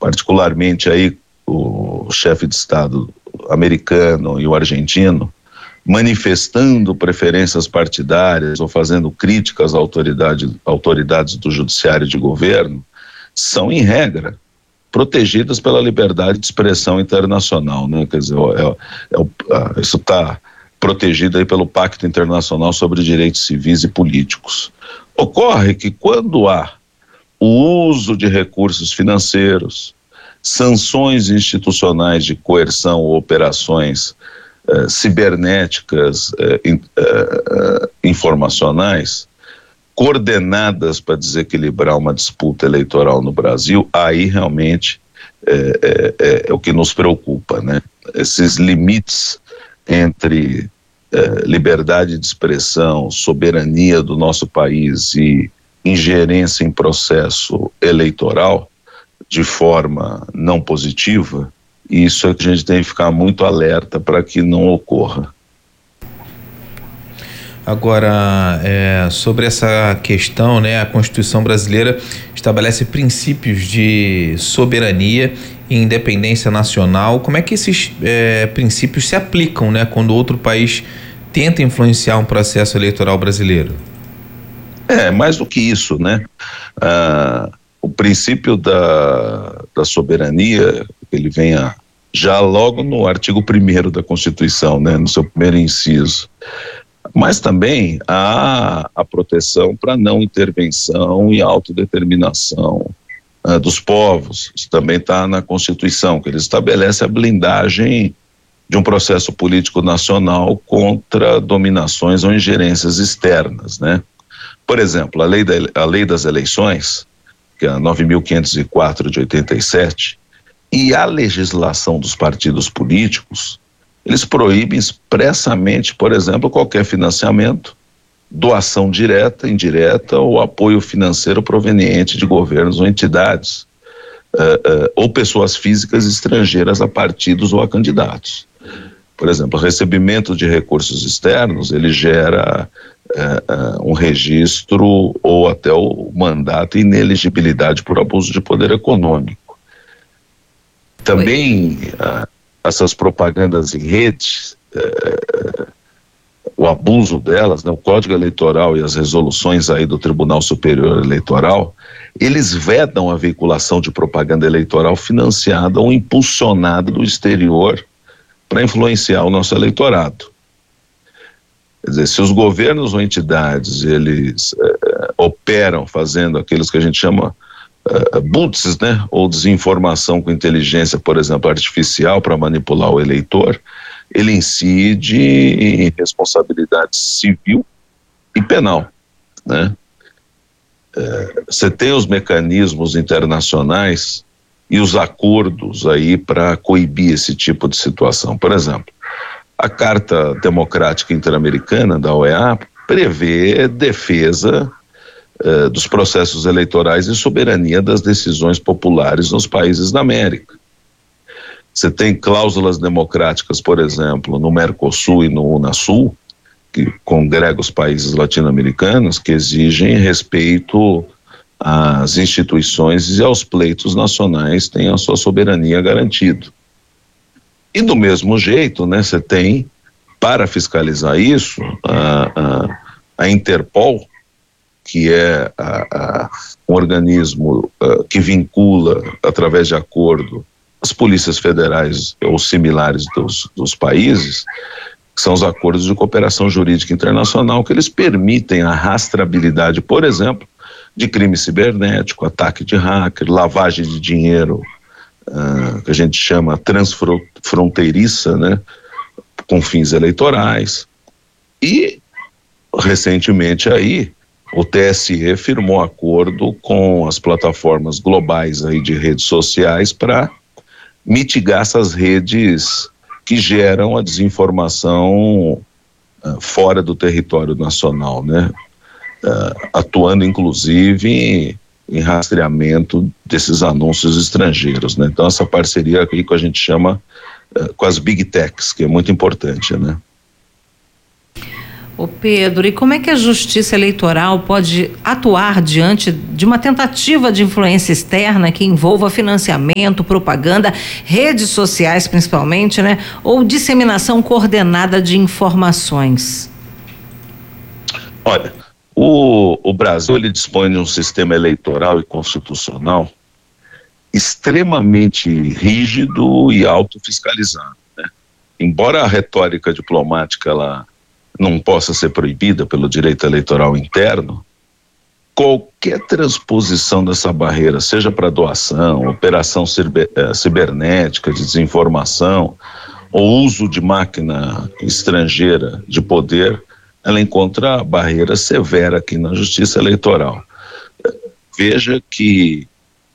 particularmente aí o chefe de Estado americano e o argentino, manifestando preferências partidárias ou fazendo críticas às autoridades do judiciário de governo, são, em regra, protegidas pela liberdade de expressão internacional, né? Quer dizer, isso está protegido aí pelo Pacto Internacional sobre Direitos Civis e Políticos. Ocorre que quando há o uso de recursos financeiros, sanções institucionais de coerção ou operações cibernéticas, informacionais, coordenadas para desequilibrar uma disputa eleitoral no Brasil, aí realmente é o que nos preocupa, né? Esses limites entre liberdade de expressão, soberania do nosso país e ingerência em processo eleitoral de forma não positiva, isso é que a gente tem que ficar muito alerta para que não ocorra. Agora, sobre essa questão, né, a Constituição brasileira estabelece princípios de soberania e independência nacional. Como é que esses princípios se aplicam, né, quando outro país tenta influenciar um processo eleitoral brasileiro? Mais do que isso, né? O princípio da soberania, ele vem já logo no artigo 1º da Constituição, né, no seu primeiro inciso. Mas também há a proteção para não intervenção e autodeterminação dos povos. Isso também está na Constituição, que ele estabelece a blindagem de um processo político nacional contra dominações ou ingerências externas, né? Por exemplo, a lei das eleições, que é a 9.504 de 87, e a legislação dos partidos políticos, eles proíbem expressamente, por exemplo, qualquer financiamento, doação direta, indireta ou apoio financeiro proveniente de governos ou entidades, ou pessoas físicas estrangeiras a partidos ou a candidatos. Por exemplo, o recebimento de recursos externos, ele gera um registro ou até o mandato e inelegibilidade por abuso de poder econômico. Também essas propagandas em redes, o abuso delas, né, o Código Eleitoral e as resoluções aí do Tribunal Superior Eleitoral, eles vedam a veiculação de propaganda eleitoral financiada ou impulsionada do exterior para influenciar o nosso eleitorado. Quer dizer, se os governos ou entidades, eles operam fazendo aqueles que a gente chama boots, né, ou desinformação com inteligência, por exemplo, artificial para manipular o eleitor, ele incide em responsabilidade civil e penal, né? Você tem os mecanismos internacionais e os acordos aí para coibir esse tipo de situação. Por exemplo, a Carta Democrática Interamericana da OEA prevê defesa dos processos eleitorais e soberania das decisões populares nos países da América. Você tem cláusulas democráticas, por exemplo, no Mercosul e no Unasul, que congrega os países latino-americanos, que exigem respeito às instituições e aos pleitos nacionais, têm a sua soberania garantida. E do mesmo jeito, né, você tem, para fiscalizar isso, a Interpol, que é um organismo que vincula, através de acordo, as polícias federais ou similares dos países, que são os acordos de cooperação jurídica internacional, que eles permitem a rastreabilidade, por exemplo, de crime cibernético, ataque de hacker, lavagem de dinheiro, que a gente chama transfronteiriça, né, com fins eleitorais. E, recentemente aí, o TSE firmou acordo com as plataformas globais aí de redes sociais para mitigar essas redes que geram a desinformação fora do território nacional, né? Atuando inclusive em rastreamento desses anúncios estrangeiros, né? Então essa parceria aqui que a gente chama com as Big Techs, que é muito importante, né? Ô Pedro, e como é que a Justiça Eleitoral pode atuar diante de uma tentativa de influência externa que envolva financiamento, propaganda, redes sociais principalmente, né? Ou disseminação coordenada de informações? Olha, o Brasil ele dispõe de um sistema eleitoral e constitucional extremamente rígido e autofiscalizado, né? Embora a retórica diplomática ela não possa ser proibida pelo direito eleitoral interno, qualquer transposição dessa barreira, seja para doação, operação cibernética de desinformação ou uso de máquina estrangeira de poder, ela encontra barreira severa aqui na Justiça Eleitoral. Veja que,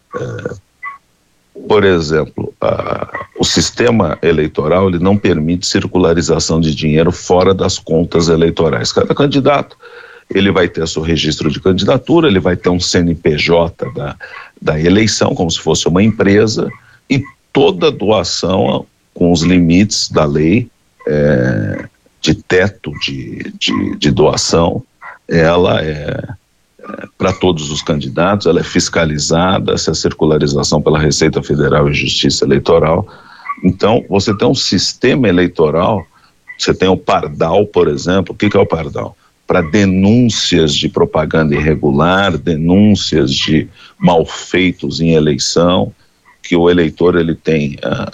por exemplo, o sistema eleitoral ele não permite circularização de dinheiro fora das contas eleitorais. Cada candidato ele vai ter seu registro de candidatura, ele vai ter um CNPJ da eleição, como se fosse uma empresa, e toda doação com os limites da lei de teto de doação, ela é para todos os candidatos, ela é fiscalizada, essa circularização pela Receita Federal e Justiça Eleitoral. Então, você tem um sistema eleitoral, você tem o Pardal, por exemplo. O que é o Pardal? Para denúncias de propaganda irregular, denúncias de malfeitos em eleição, que o eleitor ele tem,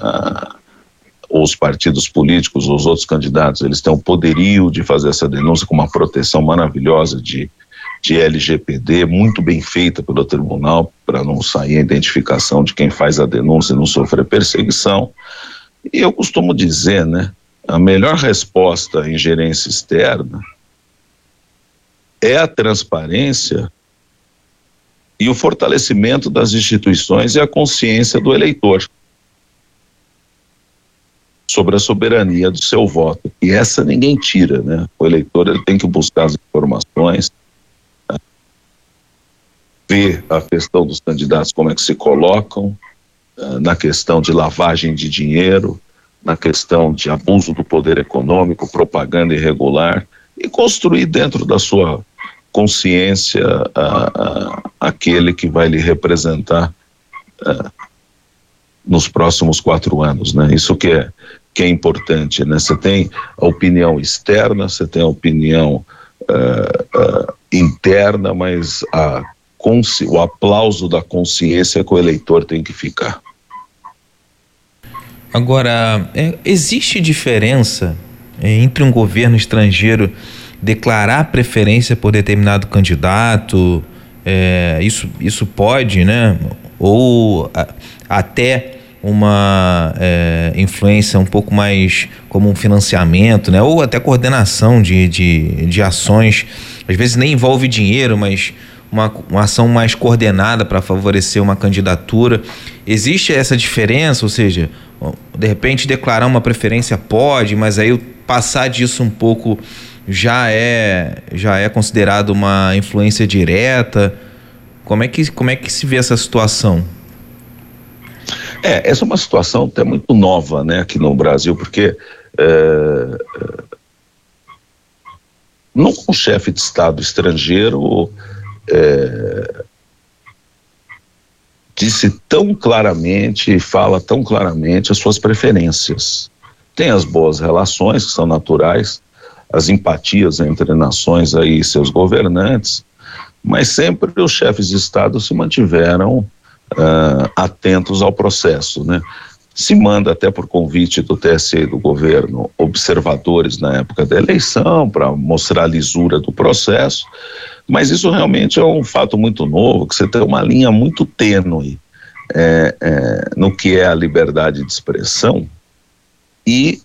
os partidos políticos, os outros candidatos, eles têm o poderio de fazer essa denúncia com uma proteção maravilhosa de LGPD, muito bem feita pelo tribunal, para não sair a identificação de quem faz a denúncia e não sofrer perseguição. E eu costumo dizer, né, a melhor resposta em gerência externa é a transparência e o fortalecimento das instituições e a consciência do eleitor sobre a soberania do seu voto. E essa ninguém tira, né? O eleitor ele tem que buscar as informações, ver a questão dos candidatos, como é que se colocam, na questão de lavagem de dinheiro, na questão de abuso do poder econômico, propaganda irregular, e construir dentro da sua consciência aquele que vai lhe representar nos próximos 4 anos, né? Isso que é importante, né? Você tem a opinião externa, você tem a opinião interna, mas o aplauso da consciência que o eleitor tem que ficar. Agora, existe diferença entre um governo estrangeiro declarar preferência por determinado candidato? Isso pode, né? Ou até uma influência um pouco mais como um financiamento, né? Ou até coordenação de ações, às vezes nem envolve dinheiro, mas uma ação mais coordenada para favorecer uma candidatura. Existe essa diferença? Ou seja, de repente declarar uma preferência pode, mas aí passar disso um pouco já é considerado uma influência direta? Como é que se vê essa situação? Essa é uma situação até muito nova, né, aqui no Brasil, porque um chefe de Estado estrangeiro disse tão claramente, fala tão claramente as suas preferências. Tem as boas relações, que são naturais, as empatias entre nações aí e seus governantes, mas sempre os chefes de Estado se mantiveram atentos ao processo, né? Se manda até por convite do TSE e do governo observadores na época da eleição para mostrar a lisura do processo, mas isso realmente é um fato muito novo, que você tem uma linha muito tênue no que é a liberdade de expressão e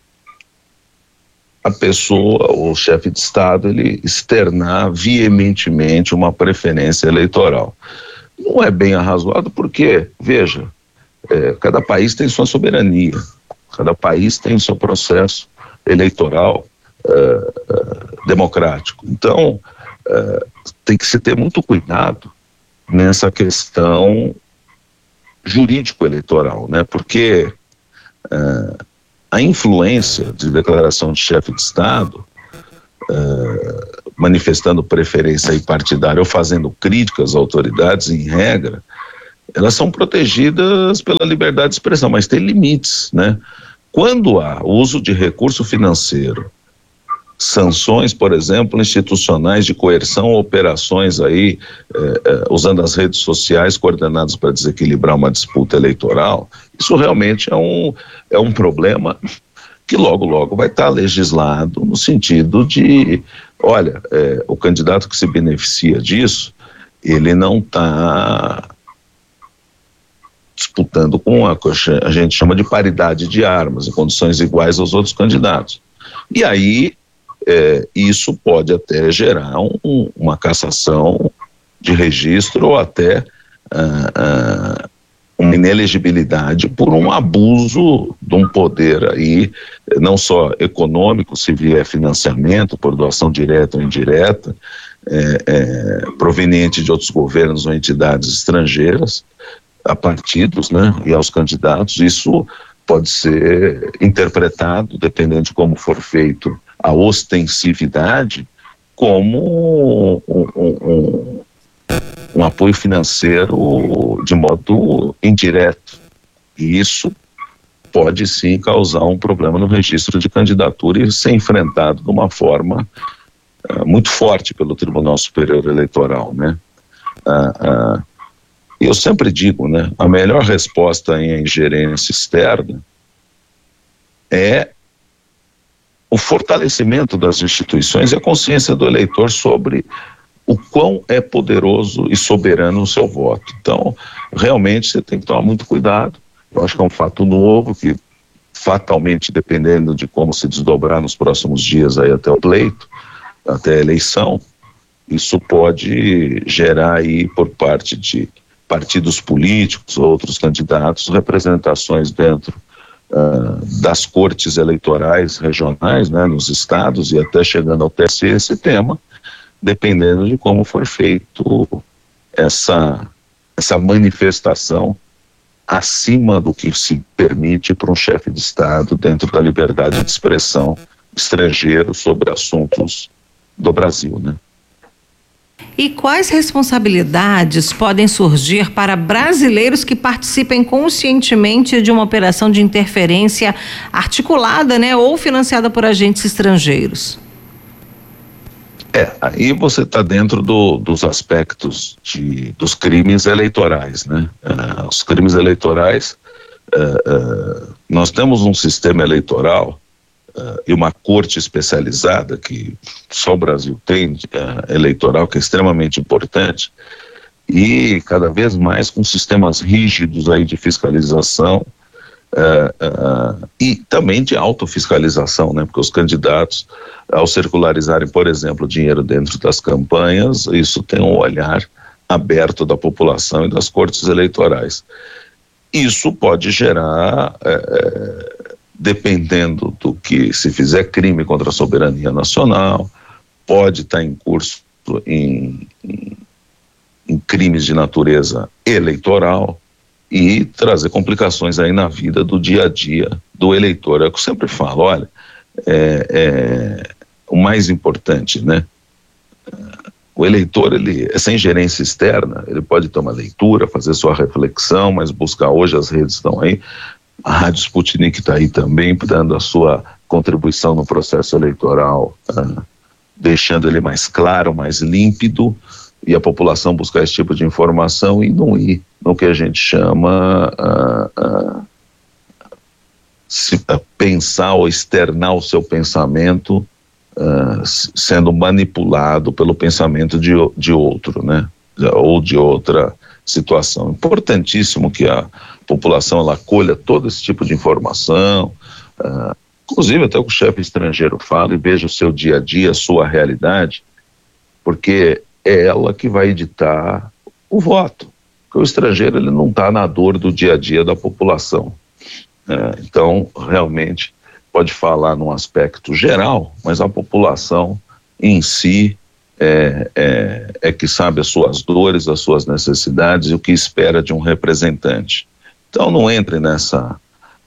a pessoa, o chefe de Estado, ele externar veementemente uma preferência eleitoral. Não é bem arrazoado porque, veja, cada país tem sua soberania, cada país tem seu processo eleitoral democrático. Então, tem que se ter muito cuidado nessa questão jurídico-eleitoral, né? Porque a influência de declaração de chefe de Estado manifestando preferência aí partidária ou fazendo críticas às autoridades, em regra, elas são protegidas pela liberdade de expressão, mas tem limites, né? Quando há uso de recurso financeiro, sanções, por exemplo, institucionais de coerção, operações aí, usando as redes sociais coordenadas para desequilibrar uma disputa eleitoral, isso realmente é um problema que logo vai estar legislado no sentido de, olha, o candidato que se beneficia disso, ele não está disputando com a gente chama de paridade de armas, em condições iguais aos outros candidatos. E aí, isso pode até gerar uma cassação de registro ou até uma inelegibilidade por um abuso de um poder aí, não só econômico, se vier financiamento por doação direta ou indireta, proveniente de outros governos ou entidades estrangeiras, a partidos, né, e aos candidatos. Isso pode ser interpretado, dependendo de como for feito a ostensividade, como um apoio financeiro de modo indireto. E isso pode sim causar um problema no registro de candidatura e ser enfrentado de uma forma muito forte pelo Tribunal Superior Eleitoral, né? Eu sempre digo, né, a melhor resposta em ingerência externa é o fortalecimento das instituições e a consciência do eleitor sobre o quão é poderoso e soberano o seu voto. Então, realmente você tem que tomar muito cuidado. Eu acho que é um fato novo que, fatalmente, dependendo de como se desdobrar nos próximos dias aí até o pleito, até a eleição, isso pode gerar aí por parte de partidos políticos, outros candidatos, representações dentro das cortes eleitorais regionais, né, nos estados e até chegando ao TSE esse tema, dependendo de como for feito essa manifestação acima do que se permite para um chefe de Estado dentro da liberdade de expressão estrangeiro sobre assuntos do Brasil, né? E quais responsabilidades podem surgir para brasileiros que participem conscientemente de uma operação de interferência articulada, né, ou financiada por agentes estrangeiros? Aí você está dentro dos aspectos dos crimes eleitorais, né? Os crimes eleitorais, nós temos um sistema eleitoral e uma corte especializada que só o Brasil tem, eleitoral, que é extremamente importante, e cada vez mais com sistemas rígidos aí de fiscalização e também de autofiscalização, né? Porque os candidatos, ao circularizarem, por exemplo, dinheiro dentro das campanhas, isso tem um olhar aberto da população e das cortes eleitorais. Isso pode gerar, dependendo do que se fizer crime contra a soberania nacional, pode estar em curso em crimes de natureza eleitoral e trazer complicações aí na vida do dia a dia do eleitor. É o que eu sempre falo, olha, o mais importante, né? O eleitor, essa ingerência externa, ele pode ter uma leitura, fazer sua reflexão, mas buscar, hoje as redes estão aí, a Rádio Sputnik está aí também, dando a sua contribuição no processo eleitoral, deixando ele mais claro, mais límpido, e a população buscar esse tipo de informação e não ir no que a gente chama pensar ou externar o seu pensamento sendo manipulado pelo pensamento de outro, né? Ou de outra situação. Importantíssimo que a população ela colha todo esse tipo de informação, inclusive até o que o chefe estrangeiro fala, e veja o seu dia a dia, a sua realidade, porque é ela que vai editar o voto. Porque o estrangeiro ele não está na dor do dia a dia da população. Então, realmente, pode falar num aspecto geral, mas a população em si é que sabe as suas dores, as suas necessidades e o que espera de um representante. Então não entre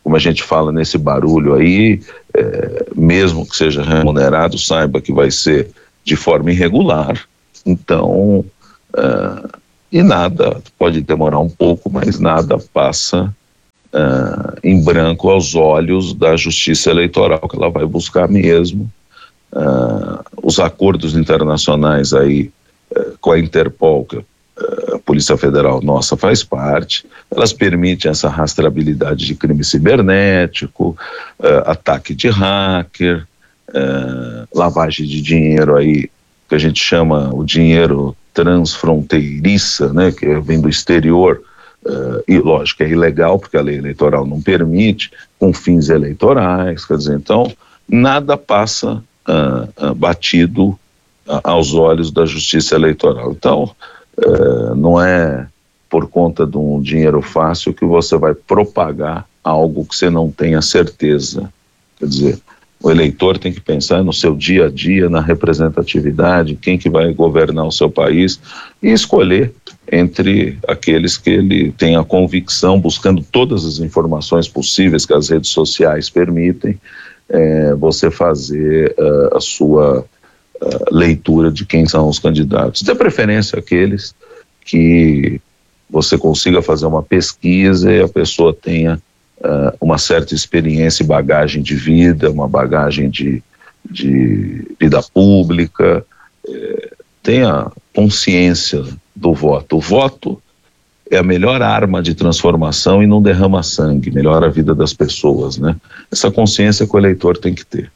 como a gente fala nesse barulho aí, mesmo que seja remunerado, saiba que vai ser de forma irregular. Então, e nada, pode demorar um pouco, mas nada passa em branco aos olhos da Justiça Eleitoral, que ela vai buscar mesmo. Os acordos internacionais aí com a Interpol, que a Polícia Federal nossa faz parte, elas permitem essa rastreabilidade de crime cibernético, ataque de hacker, lavagem de dinheiro aí, que a gente chama o dinheiro transfronteiriça, né, que vem do exterior, e lógico, é ilegal, porque a lei eleitoral não permite, com fins eleitorais, quer dizer, então, nada passa batido aos olhos da Justiça Eleitoral. Então, não é por conta de um dinheiro fácil que você vai propagar algo que você não tenha certeza. Quer dizer, o eleitor tem que pensar no seu dia a dia, na representatividade, quem que vai governar o seu país e escolher entre aqueles que ele tem a convicção, buscando todas as informações possíveis que as redes sociais permitem, você fazer a sua leitura de quem são os candidatos. De preferência aqueles que você consiga fazer uma pesquisa e a pessoa tenha uma certa experiência e bagagem de vida, uma bagagem de vida pública, tenha consciência do voto. O voto é a melhor arma de transformação e não derrama sangue, melhora a vida das pessoas, né? Essa consciência que o eleitor tem que ter.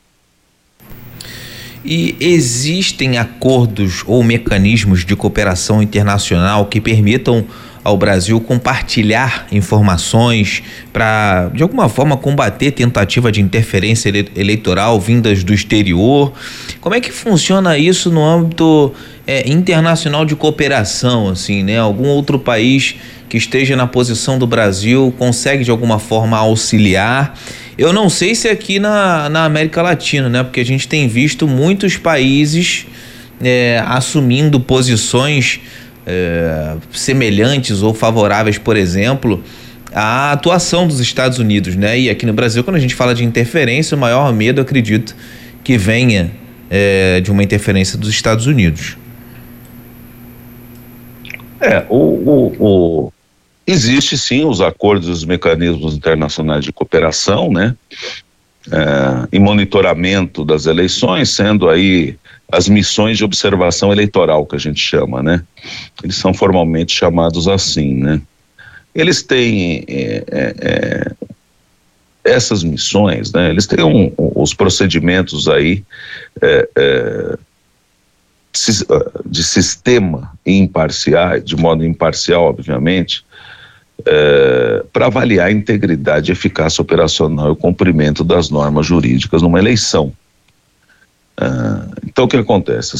E existem acordos ou mecanismos de cooperação internacional que permitam ao Brasil compartilhar informações para, de alguma forma, combater tentativa de interferência eleitoral vindas do exterior? Como é que funciona isso no âmbito internacional de cooperação, assim, né? Algum outro país que esteja na posição do Brasil consegue, de alguma forma, auxiliar? Eu não sei se aqui na América Latina, né? Porque a gente tem visto muitos países assumindo posições semelhantes ou favoráveis, por exemplo, à atuação dos Estados Unidos, né? E aqui no Brasil, quando a gente fala de interferência, o maior medo, acredito, que venha de uma interferência dos Estados Unidos. Existe sim os acordos e os mecanismos internacionais de cooperação, né? E monitoramento das eleições, sendo aí as missões de observação eleitoral, que a gente chama, né? Eles são formalmente chamados assim, né? Eles têm essas missões, né? Eles têm os procedimentos aí de sistema imparcial, de modo imparcial, obviamente, para avaliar a integridade, eficácia operacional e o cumprimento das normas jurídicas numa eleição. Então, o que acontece?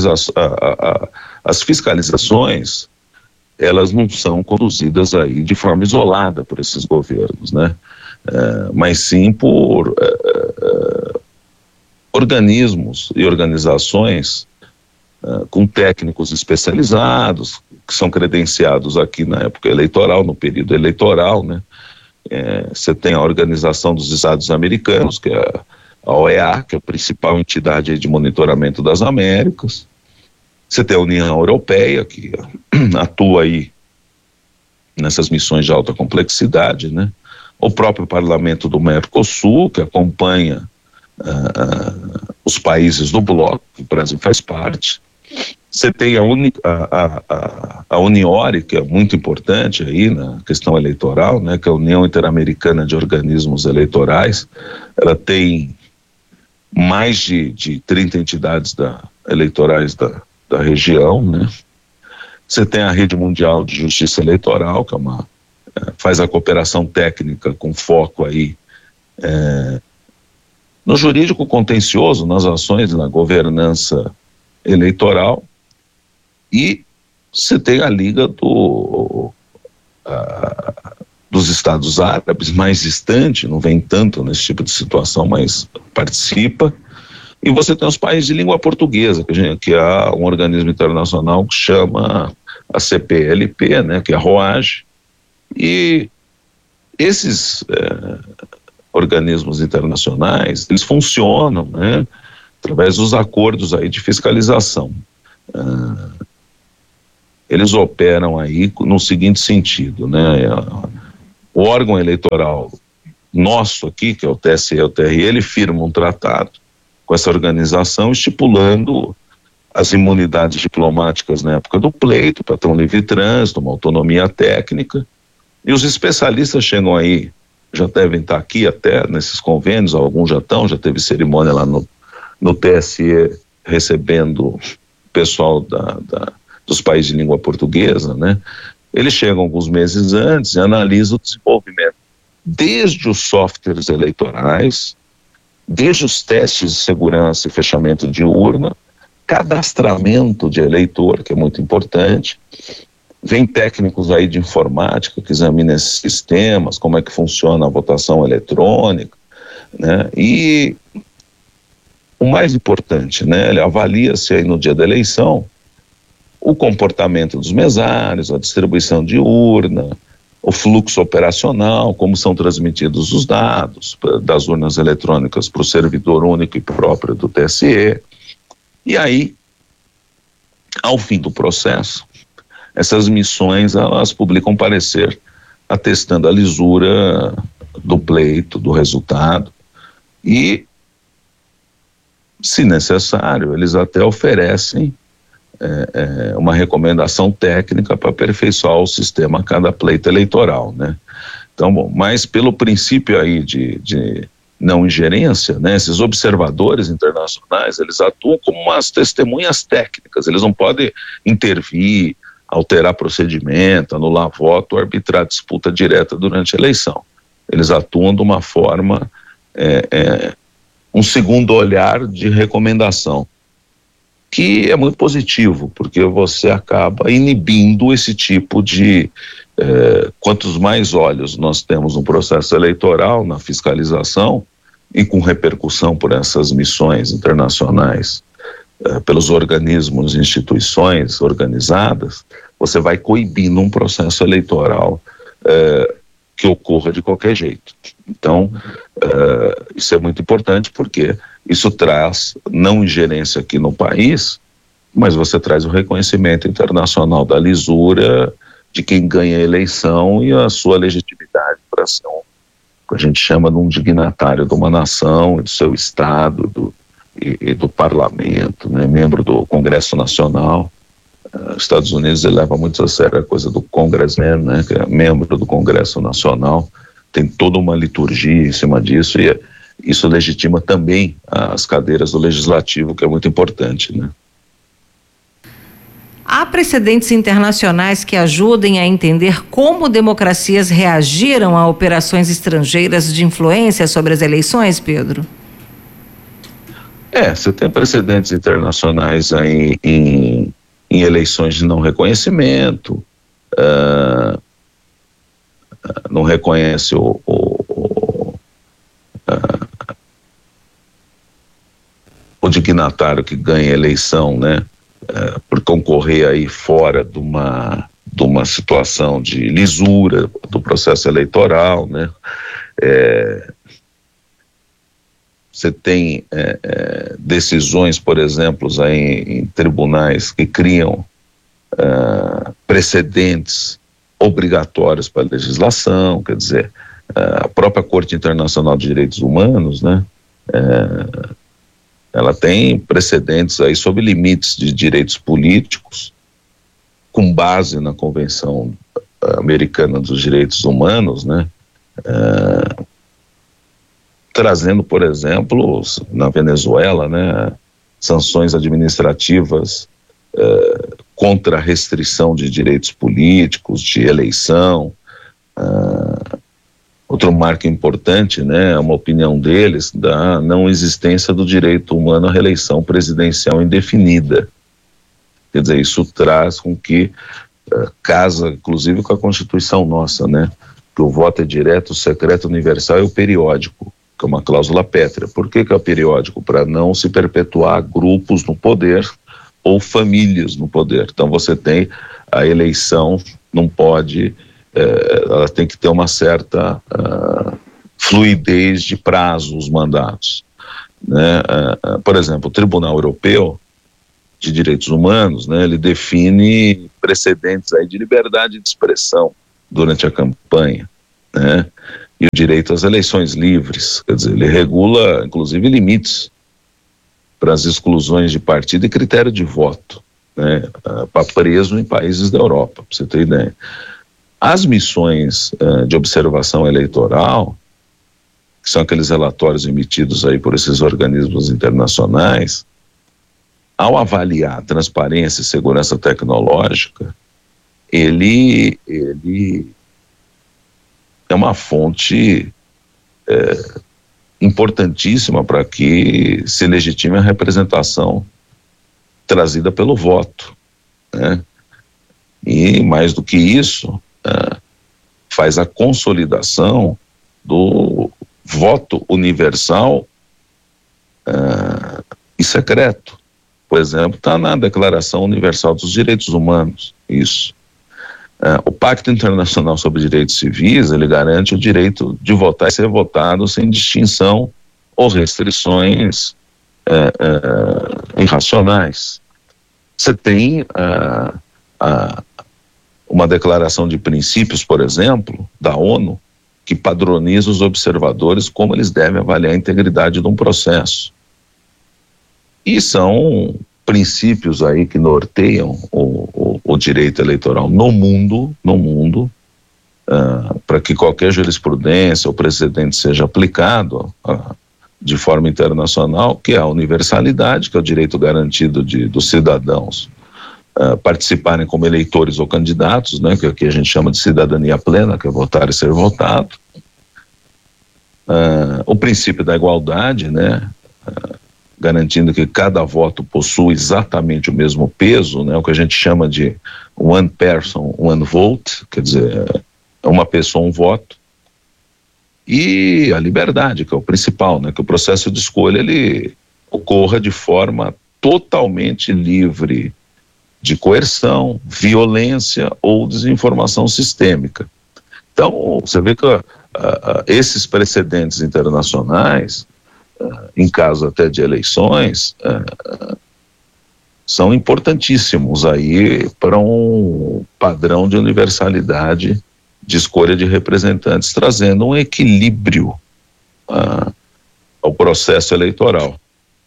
As fiscalizações, elas não são conduzidas aí de forma isolada por esses governos, né? Mas sim por organismos e organizações com técnicos especializados, que são credenciados aqui na época eleitoral, no período eleitoral, né? Você tem a Organização dos Estados Americanos, que é a OEA, que é a principal entidade de monitoramento das Américas. Você tem a União Europeia, que atua aí nessas missões de alta complexidade, né? O próprio Parlamento do Mercosul, que acompanha os países do bloco, que o Brasil faz parte. Você tem a Uniore, que é muito importante aí na questão eleitoral, né, que é a União Interamericana de Organismos Eleitorais. Ela tem mais de 30 entidades eleitorais da região, né? Você tem a Rede Mundial de Justiça Eleitoral, que faz a cooperação técnica com foco aí no jurídico contencioso, nas ações, na governança eleitoral. E você tem a Liga dos Estados Árabes, mais distante, não vem tanto nesse tipo de situação, mas participa. E você tem os países de língua portuguesa, que há um organismo internacional que chama a CPLP, né, que é a ROAG. E esses organismos internacionais, eles funcionam, né, através dos acordos aí de fiscalização. Eles operam aí no seguinte sentido, né, o órgão eleitoral nosso aqui, que é o TSE e o TRE, ele firma um tratado com essa organização estipulando as imunidades diplomáticas na época do pleito, para ter um livre trânsito, uma autonomia técnica, e os especialistas chegam aí, já devem estar aqui até nesses convênios, alguns já teve cerimônia lá no TSE recebendo o pessoal dos países de língua portuguesa, né? Eles chegam alguns meses antes e analisam o desenvolvimento desde os softwares eleitorais, desde os testes de segurança e fechamento de urna, cadastramento de eleitor, que é muito importante. Vem técnicos aí de informática que examinam esses sistemas, como é que funciona a votação eletrônica, né? E o mais importante, né, ele avalia-se aí no dia da eleição o comportamento dos mesários, a distribuição de urna, o fluxo operacional, como são transmitidos os dados das urnas eletrônicas para o servidor único e próprio do TSE. E aí, ao fim do processo, essas missões, elas publicam parecer atestando a lisura do pleito, do resultado, e, se necessário, eles até oferecem uma recomendação técnica para aperfeiçoar o sistema a cada pleito eleitoral, né? Então, bom, mas pelo princípio aí de não ingerência, né, esses observadores internacionais, eles atuam como umas testemunhas técnicas, eles não podem intervir, alterar procedimento, anular voto, arbitrar disputa direta durante a eleição. Eles atuam de uma forma, um segundo olhar de recomendação, que é muito positivo, porque você acaba inibindo esse tipo de... quantos mais olhos nós temos no processo eleitoral, na fiscalização, e com repercussão por essas missões internacionais, pelos organismos e instituições organizadas, você vai coibindo um processo eleitoral que ocorra de qualquer jeito. Então, isso é muito importante porque isso traz não ingerência aqui no país, mas você traz o reconhecimento internacional da lisura de quem ganha a eleição e a sua legitimidade para ser o que a gente chama de um dignatário de uma nação, do seu estado, e do parlamento, né, membro do Congresso Nacional. Os Estados Unidos leva muito a sério a coisa do congressman, né, que é membro do Congresso Nacional, tem toda uma liturgia em cima disso, e isso legitima também as cadeiras do Legislativo, que é muito importante, né. Há precedentes internacionais que ajudem a entender como democracias reagiram a operações estrangeiras de influência sobre as eleições, Pedro? Você tem precedentes internacionais aí em eleições de não reconhecimento, não reconhece o dignatário que ganha a eleição, né, por concorrer aí fora de uma situação de lisura do processo eleitoral, né. Você tem decisões, por exemplo, aí em tribunais que criam precedentes obrigatórios para a legislação, quer dizer, a própria Corte Internacional de Direitos Humanos, né, ela tem precedentes aí sobre limites de direitos políticos, com base na Convenção Americana dos Direitos Humanos, né, trazendo, por exemplo, na Venezuela, né, sanções administrativas contra a restrição de direitos políticos, de eleição. Outro marco importante, né, é uma opinião deles da não existência do direito humano à reeleição presidencial indefinida. Quer dizer, isso traz com que casa, inclusive, com a Constituição nossa, né, que o voto é direto, secreto, universal e o periódico, que é uma cláusula pétrea. Por que é o periódico? Para não se perpetuar grupos no poder ou famílias no poder. Então você tem a eleição, não pode, ela tem que ter uma certa fluidez de prazo os mandatos, né? Por exemplo, o Tribunal Europeu de Direitos Humanos, né, ele define precedentes aí de liberdade de expressão durante a campanha, né, e o direito às eleições livres. Quer dizer, ele regula, inclusive, limites para as exclusões de partido e critério de voto, né, para preso em países da Europa, para você ter ideia. As missões de observação eleitoral, que são aqueles relatórios emitidos aí por esses organismos internacionais, ao avaliar transparência e segurança tecnológica, ele é uma fonte importantíssima para que se legitime a representação trazida pelo voto, né? E mais do que isso, faz a consolidação do voto universal e secreto. Por exemplo, está na Declaração Universal dos Direitos Humanos, isso. O Pacto Internacional sobre Direitos Civis, ele garante o direito de votar e ser votado sem distinção ou restrições irracionais. Você tem uma declaração de princípios, por exemplo, da ONU, que padroniza os observadores como eles devem avaliar a integridade de um processo. E são princípios aí que norteiam o direito eleitoral no mundo, para que qualquer jurisprudência ou precedente seja aplicado de forma internacional, que é a universalidade, que é o direito garantido dos cidadãos participarem como eleitores ou candidatos, né, que aqui a gente chama de cidadania plena, que é votar e ser votado. O princípio da igualdade, né, garantindo que cada voto possui exatamente o mesmo peso, né, o que a gente chama de one person, one vote, quer dizer, uma pessoa, um voto. E a liberdade, que é o principal, né, que o processo de escolha ele ocorra de forma totalmente livre de coerção, violência ou desinformação sistêmica. Então, você vê que esses precedentes internacionais, em caso até de eleições, são importantíssimos aí para um padrão de universalidade de escolha de representantes, trazendo um equilíbrio ao processo eleitoral.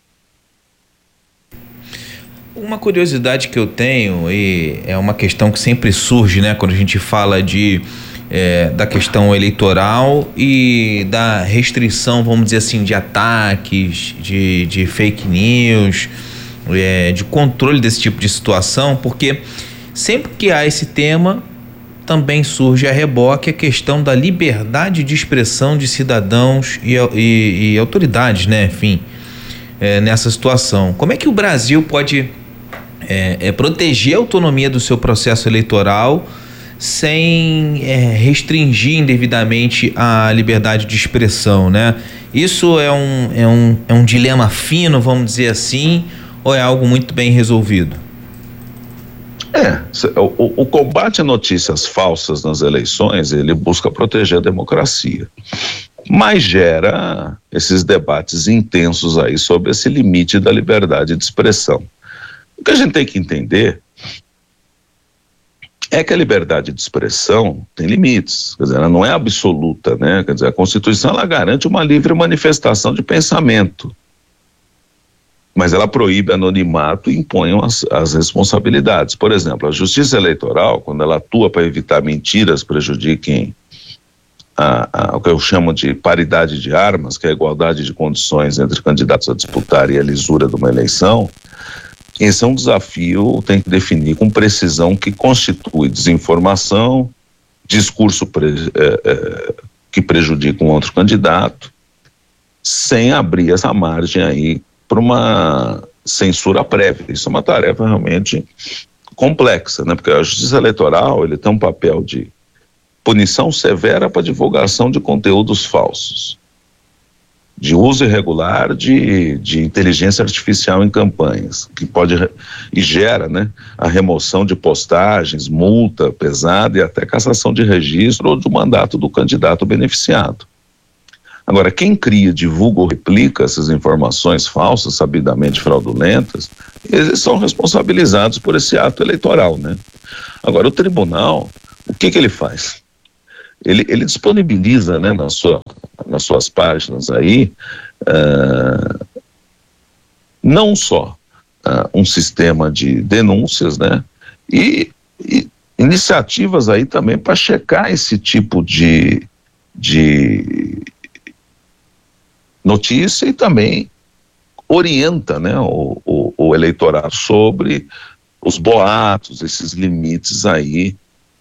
Uma curiosidade que eu tenho, e é uma questão que sempre surge, né, quando a gente fala da questão eleitoral e da restrição, vamos dizer assim, de ataques, de fake news, de controle desse tipo de situação, porque sempre que há esse tema, também surge a reboque a questão da liberdade de expressão de cidadãos e autoridades, né, enfim, nessa situação. Como é que o Brasil pode proteger a autonomia do seu processo eleitoral sem restringir indevidamente a liberdade de expressão, né? Isso é um dilema fino, vamos dizer assim, ou é algo muito bem resolvido? O combate a notícias falsas nas eleições, ele busca proteger a democracia, mas gera esses debates intensos aí sobre esse limite da liberdade de expressão. O que a gente tem que entender é que a liberdade de expressão tem limites, quer dizer, ela não é absoluta, né? Quer dizer, a Constituição ela garante uma livre manifestação de pensamento, mas ela proíbe anonimato e impõe as responsabilidades. Por exemplo, a Justiça Eleitoral, quando ela atua para evitar mentiras prejudiquem o que eu chamo de paridade de armas, que é a igualdade de condições entre candidatos a disputar e a lisura de uma eleição, esse é um desafio, tem que definir com precisão que constitui desinformação, discurso que prejudica um outro candidato, sem abrir essa margem aí para uma censura prévia. Isso é uma tarefa realmente complexa, né? Porque a Justiça Eleitoral ele tem um papel de punição severa para divulgação de conteúdos falsos, de uso irregular de inteligência artificial em campanhas, que pode e gera, né, a remoção de postagens, multa pesada e até cassação de registro ou do mandato do candidato beneficiado. Agora, quem cria, divulga ou replica essas informações falsas, sabidamente fraudulentas, eles são responsabilizados por esse ato eleitoral, né? Agora, o tribunal, o que ele faz? Ele disponibiliza, né, nas suas páginas aí, não só um sistema de denúncias, né, e iniciativas aí também para checar esse tipo de notícia e também orienta, né, o eleitorado sobre os boatos, esses limites aí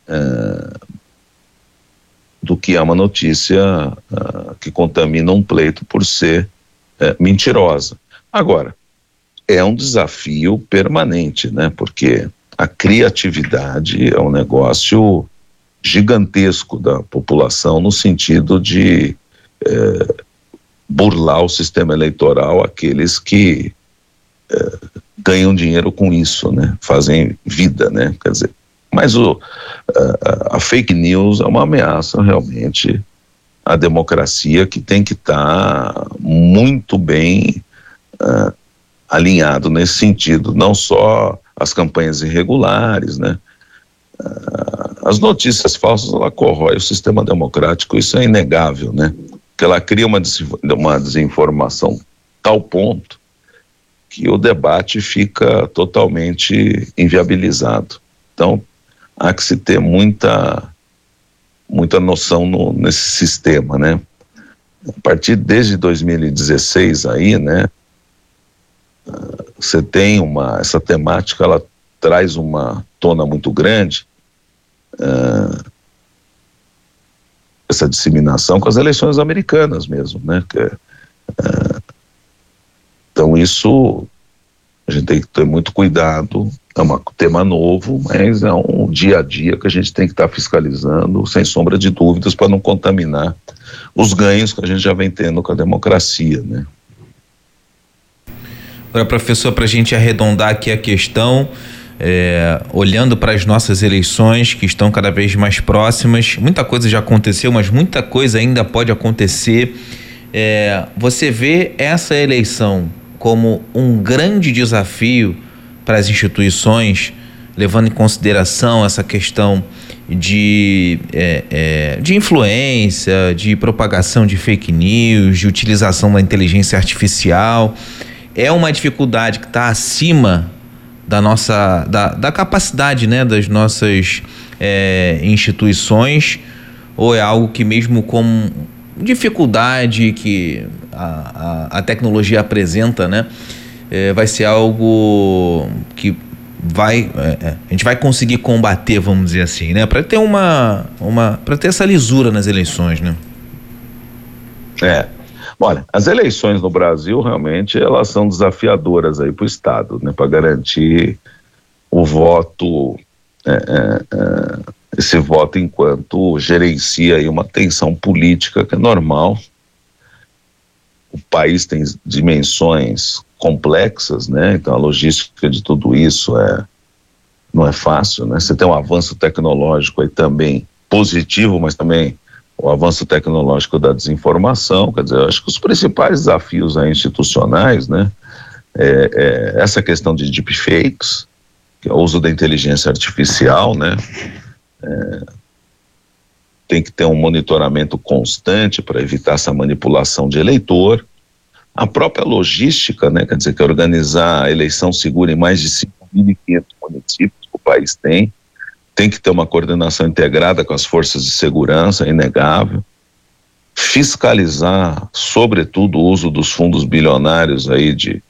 do que é uma notícia que contamina um pleito por ser mentirosa. Agora, é um desafio permanente, né? Porque a criatividade é um negócio gigantesco da população no sentido de burlar o sistema eleitoral, aqueles que ganham dinheiro com isso, né? Fazem vida, né? Quer dizer, mas a fake news é uma ameaça realmente à democracia, que tem que estar muito bem alinhado nesse sentido, não só as campanhas irregulares, né? As notícias falsas, ela corrói o sistema democrático, isso é inegável, né? Que ela cria uma desinformação tal ponto que o debate fica totalmente inviabilizado. Então, há que se ter muita noção nesse sistema, né? A partir desde 2016 aí, né? Você tem essa temática, ela traz uma tona muito grande, essa disseminação com as eleições americanas mesmo, né? Então isso a gente tem que ter muito cuidado. É um tema novo, mas é um dia a dia que a gente tem que estar fiscalizando, sem sombra de dúvidas, para não contaminar os ganhos que a gente já vem tendo com a democracia, né? Agora, professor, para a gente arredondar aqui a questão, olhando para as nossas eleições que estão cada vez mais próximas, muita coisa já aconteceu, mas muita coisa ainda pode acontecer. Você vê essa eleição como um grande desafio para as instituições, levando em consideração essa questão de influência, de propagação de fake news, de utilização da inteligência artificial? É uma dificuldade que está acima da capacidade, né, das nossas instituições, ou é algo que, mesmo com dificuldade que a tecnologia apresenta, né, vai ser algo que a gente vai conseguir combater, vamos dizer assim, né, para ter para ter essa lisura nas eleições, né? Olha, as eleições no Brasil realmente elas são desafiadoras aí para o Estado, né, para garantir o voto, esse voto enquanto gerencia aí uma tensão política que é normal. O país tem dimensões complexas, né? Então a logística de tudo isso não é fácil, né? Você tem um avanço tecnológico aí também positivo, mas também o avanço tecnológico da desinformação. Quer dizer, eu acho que os principais desafios aí institucionais, né, essa questão de deepfakes, que é o uso da inteligência artificial, né, tem que ter um monitoramento constante para evitar essa manipulação de eleitor. A própria logística, né, quer dizer, que organizar a eleição segura em mais de 5.500 municípios que o país tem que ter uma coordenação integrada com as forças de segurança, é inegável. Fiscalizar, sobretudo, o uso dos fundos bilionários aí de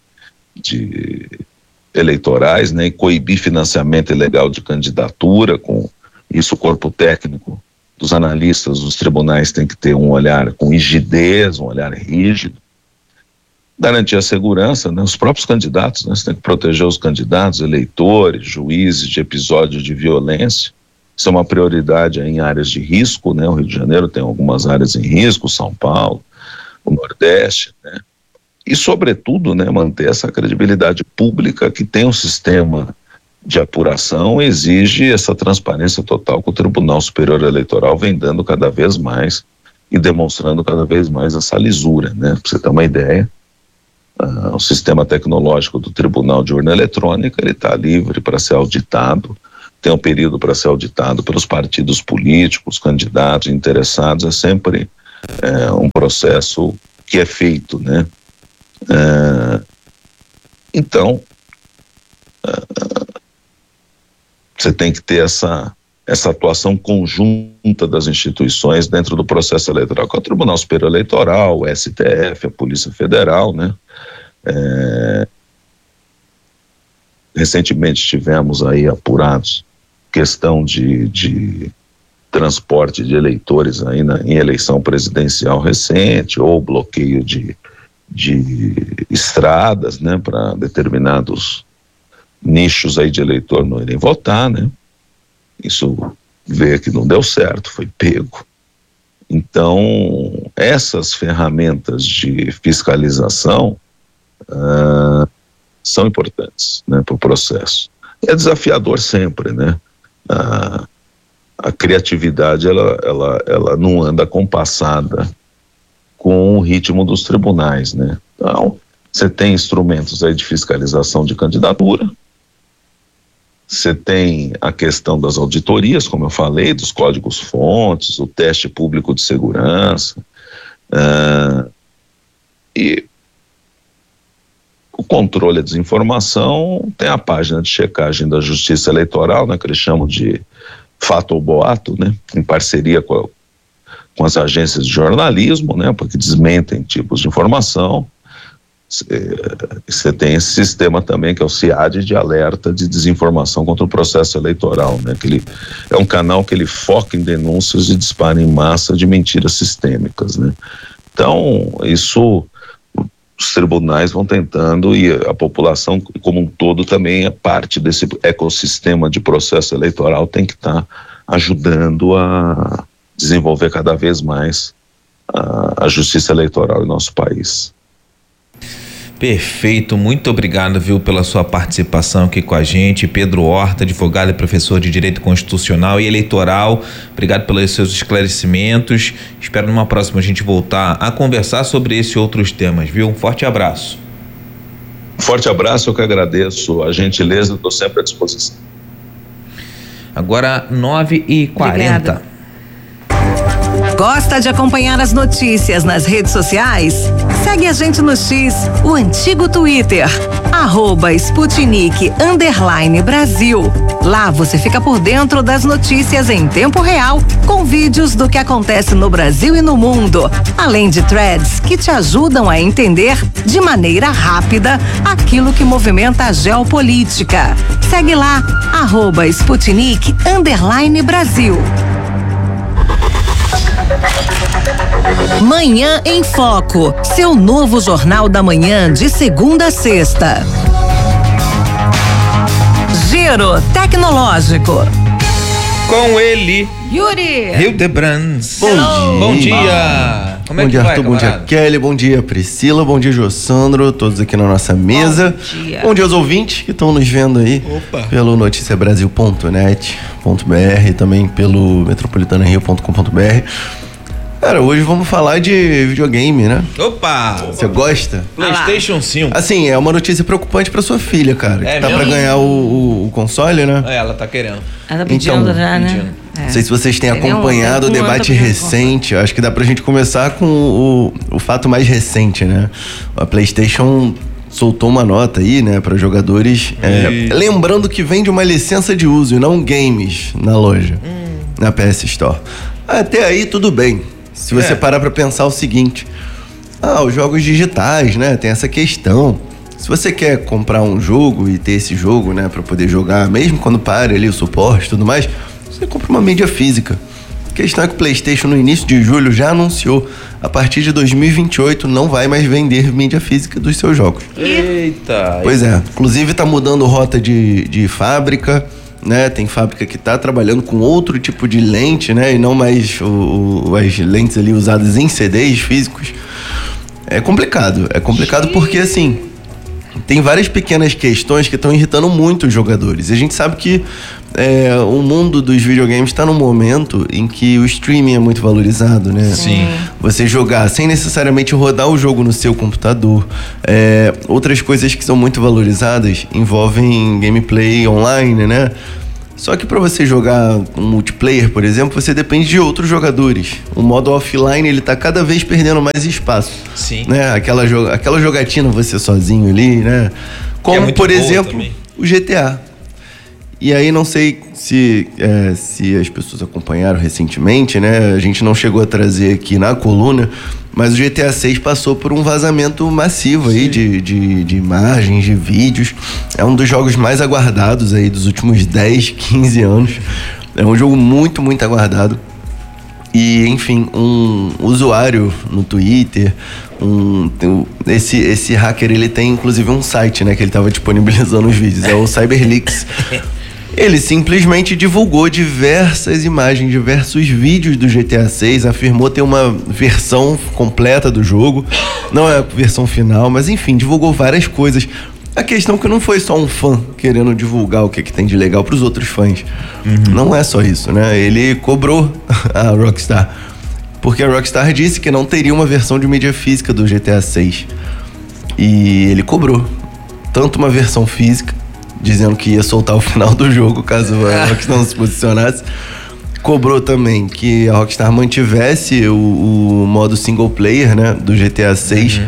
eleitorais, né, e coibir financiamento ilegal de candidatura. Com isso, o corpo técnico dos analistas dos tribunais tem que ter um olhar com rigidez, um olhar rígido. Garantir a segurança, né, os próprios candidatos, né, você tem que proteger os candidatos, eleitores, juízes de episódios de violência. Isso é uma prioridade aí em áreas de risco, né? O Rio de Janeiro tem algumas áreas em risco, São Paulo, o Nordeste, né? E, sobretudo, né, manter essa credibilidade pública que tem um sistema de apuração, exige essa transparência total que o Tribunal Superior Eleitoral vem dando cada vez mais e demonstrando cada vez mais essa lisura, né? Para você ter uma ideia, o sistema tecnológico do Tribunal de Urna Eletrônica, ele está livre para ser auditado, tem um período para ser auditado pelos partidos políticos, candidatos, interessados, é sempre um processo que é feito, né? Então, você tem que ter essa atuação conjunta das instituições dentro do processo eleitoral, que é o Tribunal Superior Eleitoral, o STF, a Polícia Federal, né? Recentemente tivemos aí apurados questão de transporte de eleitores aí em eleição presidencial recente, ou bloqueio de estradas, né, para determinados nichos aí de eleitor não irem votar, né? Isso veio que não deu certo, foi pego. Então, essas ferramentas de fiscalização são importantes, né, para o processo. É desafiador sempre, né? A criatividade, ela não anda compassada com o ritmo dos tribunais, né? Então, você tem instrumentos aí de fiscalização de candidatura, você tem a questão das auditorias, como eu falei, dos códigos-fontes, o teste público de segurança, e o controle da desinformação. Tem a página de checagem da Justiça Eleitoral, né, que eles chamam de fato ou boato, né, em parceria com as agências de jornalismo, né, porque desmentem tipos de informação. Você tem esse sistema também, que é o CIAD, de alerta de desinformação contra o processo eleitoral, né, que ele é um canal que ele foca em denúncias e dispara em massa de mentiras sistêmicas, né. Então, isso os tribunais vão tentando, e a população como um todo também é parte desse ecossistema de processo eleitoral, tem que estar ajudando a desenvolver cada vez mais a justiça eleitoral em nosso país. Perfeito, muito obrigado, viu, pela sua participação aqui com a gente. Pedro Horta, advogado e professor de Direito Constitucional e Eleitoral, obrigado pelos seus esclarecimentos. Espero numa próxima a gente voltar a conversar sobre esses outros temas, viu? Um forte abraço. Um forte abraço, eu que agradeço a gentileza, estou sempre à disposição. Agora 9h40. Obrigada. Gosta de acompanhar as notícias nas redes sociais? Segue a gente no X, o antigo Twitter, @Sputnik_Brasil. Lá você fica por dentro das notícias em tempo real, com vídeos do que acontece no Brasil e no mundo, além de threads que te ajudam a entender de maneira rápida aquilo que movimenta a geopolítica. Segue lá, @Sputnik_Brasil. Manhã em Foco, seu novo jornal da manhã de segunda a sexta. Giro Tecnológico. Com ele, Yuri! Hildebrands. Bom dia. Como é bom que dia, vai, Arthur, bom dia, Kelly, bom dia, Priscila, bom dia, Jossandro, todos aqui na nossa mesa. Bom dia aos ouvintes que estão nos vendo aí. Opa. Pelo noticiabrasil.net.br e também pelo metropolitanario.com.br. Cara, hoje vamos falar de videogame, né? Opa! Você gosta? PlayStation 5. Assim, é uma notícia preocupante pra sua filha, cara. É que tá mesmo? pra ganhar o console, né? Ela tá querendo. Ela tá pedindo Então, já, né? Não sei se vocês têm Tem acompanhado o debate recente. Acho que dá pra gente começar com o fato mais recente, né? A PlayStation soltou uma nota aí, né, para jogadores, lembrando que vem de uma licença de uso e não games na loja, na PS Store. Até aí tudo bem. Se você parar pra pensar o seguinte, os jogos digitais, né, tem essa questão. Se você quer comprar um jogo e ter esse jogo, né, pra poder jogar, mesmo quando pare ali o suporte e tudo mais, você compra uma mídia física. A questão é que o PlayStation no início de julho já anunciou, a partir de 2028 não vai mais vender mídia física dos seus jogos. Eita! Pois é, inclusive tá mudando rota de fábrica, né? Tem fábrica que tá trabalhando com outro tipo de lente, né? E não mais as lentes ali usadas em CDs físicos. É complicado porque assim, tem várias pequenas questões que estão irritando muito os jogadores. E a gente sabe que o mundo dos videogames está num momento em que o streaming é muito valorizado, né? Sim. Você jogar sem necessariamente rodar o jogo no seu computador. Outras coisas que são muito valorizadas envolvem gameplay online, né? Só que para você jogar um multiplayer, por exemplo, você depende de outros jogadores. O modo offline, ele tá cada vez perdendo mais espaço. Sim. Né? Aquela jogatina você sozinho ali, né? Como, por exemplo, também o GTA. E aí, não sei se as pessoas acompanharam recentemente, né? A gente não chegou a trazer aqui na coluna, mas o GTA 6 passou por um vazamento massivo aí de imagens, de vídeos. É um dos jogos mais aguardados aí dos últimos 10, 15 anos. É um jogo muito, muito aguardado. E, enfim, um usuário no Twitter, esse hacker, ele tem inclusive um site, né, que ele estava disponibilizando os vídeos, é o CyberLeaks. Ele simplesmente divulgou diversas imagens, diversos vídeos do GTA 6, afirmou ter uma versão completa do jogo, não é a versão final, mas enfim, divulgou várias coisas. A questão é que não foi só um fã querendo divulgar o que tem de legal para os outros fãs. Não é só isso, né? Ele cobrou a Rockstar, porque a Rockstar disse que não teria uma versão de mídia física do GTA 6. E ele cobrou tanto uma versão física, dizendo que ia soltar o final do jogo caso a Rockstar não se posicionasse. Cobrou também que a Rockstar mantivesse o modo single player, né, do GTA 6.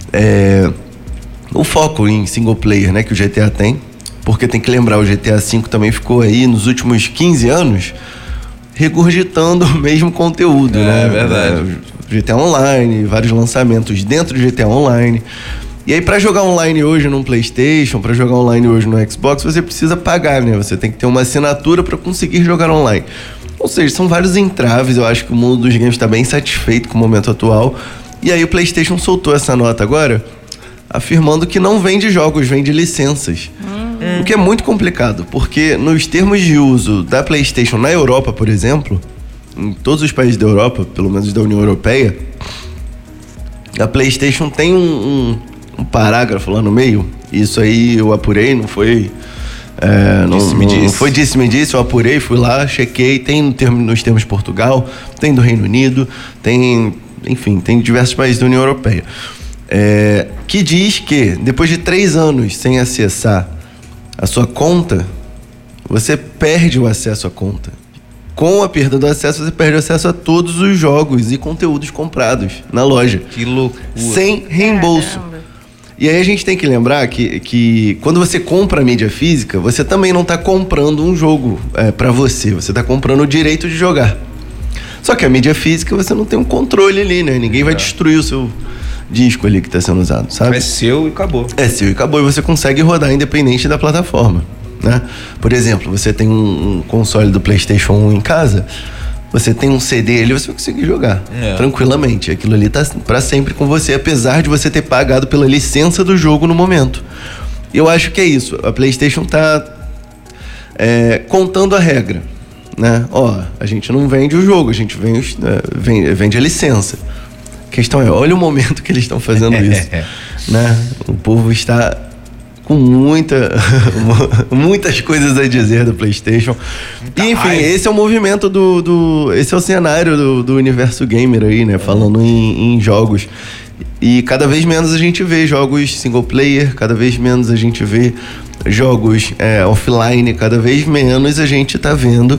O foco em single player, né, que o GTA tem. Porque tem que lembrar, o GTA V também ficou aí nos últimos 15 anos regurgitando o mesmo conteúdo, né? É verdade. GTA Online, vários lançamentos dentro do GTA Online. E aí, pra jogar online hoje num PlayStation, pra jogar online hoje no Xbox, você precisa pagar, né? Você tem que ter uma assinatura pra conseguir jogar online. Ou seja, são vários entraves. Eu acho que o mundo dos games tá bem satisfeito com o momento atual. E aí o PlayStation soltou essa nota agora, afirmando que não vende jogos, vende licenças. O que é muito complicado, porque nos termos de uso da PlayStation na Europa, por exemplo, em todos os países da Europa, pelo menos da União Europeia, a PlayStation tem um parágrafo lá no meio. Isso aí eu apurei, não foi... não foi disse-me-disse, eu apurei, fui lá, chequei, tem nos termos de Portugal, tem do Reino Unido, tem, enfim, tem diversos países da União Europeia. Que diz que depois de 3 anos sem acessar a sua conta, você perde o acesso à conta. Com a perda do acesso, você perde o acesso a todos os jogos e conteúdos comprados na loja. Que loucura. Sem reembolso. Caramba. E aí a gente tem que lembrar que quando você compra a mídia física, você também não está comprando um jogo para você. Você está comprando o direito de jogar. Só que a mídia física, você não tem um controle ali, né? Ninguém vai destruir o seu disco ali que está sendo usado, sabe? É seu e acabou. É seu e acabou. E você consegue rodar independente da plataforma, né? Por exemplo, você tem um console do PlayStation 1 em casa, você tem um CD ali, você vai conseguir jogar tranquilamente. Aquilo ali tá para sempre com você, apesar de você ter pagado pela licença do jogo no momento. Eu acho que é isso. A PlayStation tá contando a regra, né? A gente não vende o jogo, a gente vende a licença. A questão é, olha o momento que eles estão fazendo isso, né? O povo está com muitas coisas a dizer do PlayStation. E, enfim, esse é o movimento esse é o cenário do universo gamer aí, né? Falando em jogos. E cada vez menos a gente vê jogos single player, cada vez menos a gente vê jogos offline, cada vez menos a gente tá vendo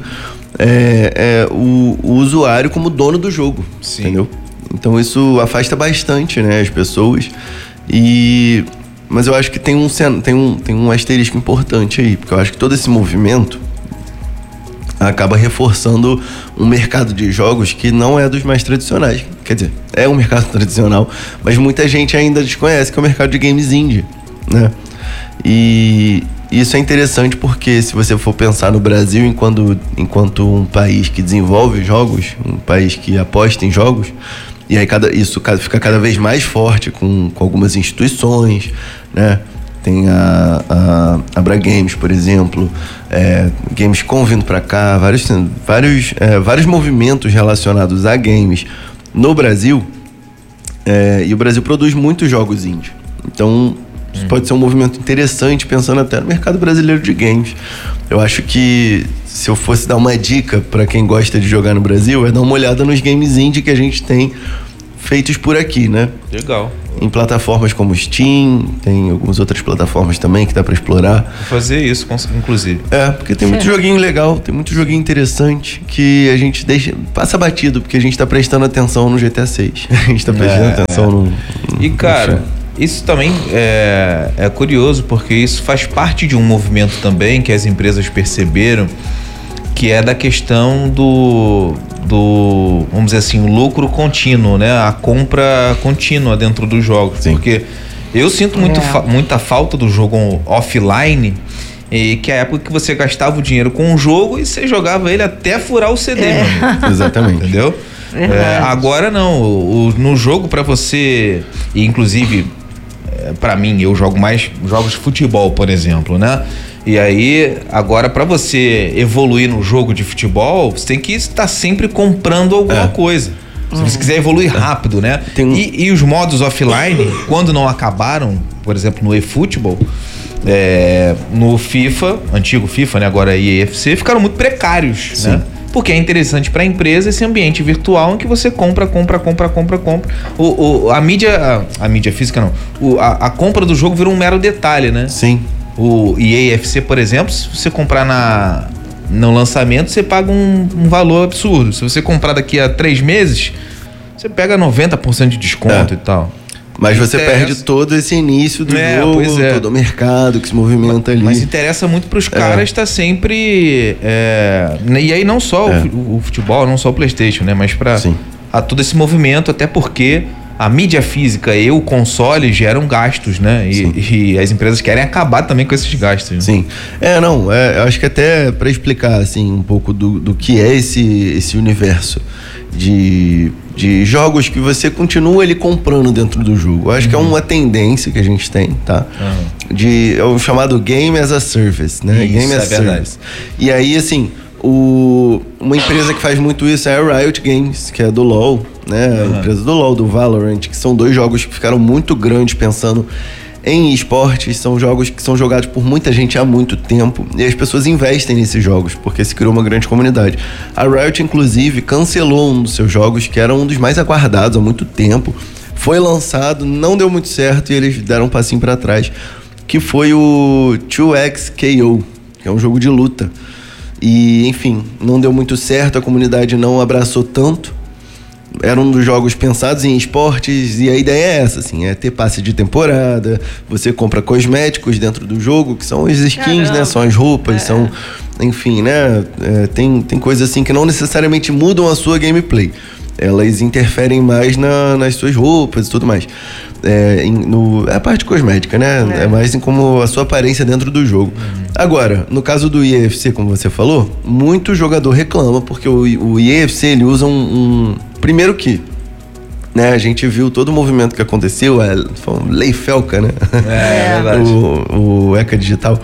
o usuário como dono do jogo. Sim. Entendeu? Então isso afasta bastante, né, as pessoas. Mas eu acho que tem um asterisco importante aí, porque eu acho que todo esse movimento acaba reforçando um mercado de jogos que não é dos mais tradicionais. Quer dizer, é um mercado tradicional, mas muita gente ainda desconhece, que é o mercado de games indie, né? E isso é interessante porque, se você for pensar no Brasil enquanto um país que desenvolve jogos, um país que aposta em jogos, e aí isso fica cada vez mais forte com algumas instituições, né? Tem a Abra Games, por exemplo, Gamescom vindo para cá, vários movimentos relacionados a games no Brasil, e o Brasil produz muitos jogos indie. Então, Isso pode ser um movimento interessante, pensando até no mercado brasileiro de games. Eu acho que, se eu fosse dar uma dica para quem gosta de jogar no Brasil, é dar uma olhada nos games indie que a gente tem feitos por aqui, né? Legal. Em plataformas como Steam, tem algumas outras plataformas também que dá para explorar. Vou fazer isso, inclusive. Porque tem muito joguinho legal, tem muito joguinho interessante que a gente passa batido, porque a gente tá prestando atenção no GTA 6. A gente tá prestando atenção no... E, cara, isso também é curioso, porque isso faz parte de um movimento também que as empresas perceberam, que é da questão do vamos dizer assim, o lucro contínuo, né? A compra contínua dentro dos jogos. Sim. Porque eu sinto muita falta do jogo offline, e que é a época que você gastava o dinheiro com o jogo e você jogava ele até furar o CD. Exatamente. Entendeu? Agora não. No jogo, para você, e inclusive, para mim, eu jogo mais jogos de futebol, por exemplo, né? E aí, agora, para você evoluir no jogo de futebol, você tem que estar sempre comprando alguma coisa. Se você quiser evoluir rápido, né? E os modos offline, quando não acabaram, por exemplo, no eFootball, no FIFA, antigo FIFA, né? Agora EAFC, ficaram muito precários, né? Porque é interessante para a empresa esse ambiente virtual em que você compra. A mídia física não. A compra do jogo virou um mero detalhe, né? Sim. O EAFC, por exemplo, se você comprar no lançamento, você paga um valor absurdo. Se você comprar daqui a 3 meses, você pega 90% de desconto e tal. Mas você perde todo esse início do jogo, todo o mercado que se movimenta ali. Mas interessa muito para os caras estar sempre... e aí não só o futebol, não só o PlayStation, né? Mas para todo esse movimento, até porque a mídia física e o console geram gastos, né? E as empresas querem acabar também com esses gastos. Né? Sim. Eu acho que até para explicar, assim, um pouco do que é esse universo de jogos que você continua ali comprando dentro do jogo. Eu acho que é uma tendência que a gente tem, tá? É o chamado Game as a Service, né? Isso, Game as a Service. E aí, assim, uma empresa que faz muito isso é a Riot Games, que é do LoL, né? A empresa do LoL, do Valorant, que são 2 jogos que ficaram muito grandes pensando em esportes. São jogos que são jogados por muita gente há muito tempo e as pessoas investem nesses jogos porque se criou uma grande comunidade. A Riot, inclusive, cancelou um dos seus jogos que era um dos mais aguardados há muito tempo. Foi lançado, não deu muito certo e eles deram um passinho para trás, que foi o 2XKO, que é um jogo de luta. E, enfim, não deu muito certo, a comunidade não abraçou tanto. Era um dos jogos pensados em esportes e a ideia é essa, assim, é ter passe de temporada, você compra cosméticos dentro do jogo, que são as skins, né? São as roupas, são, enfim, né? Tem coisas assim que não necessariamente mudam a sua gameplay. Elas interferem mais nas suas roupas e tudo mais. A parte cosmética, né? É mais em como a sua aparência dentro do jogo. Agora, no caso do EAFC, como você falou, muito jogador reclama, porque o EAFC, ele usa primeiro que, né, a gente viu todo o movimento que aconteceu, foi um Lei Felca, né? É verdade. o ECA Digital.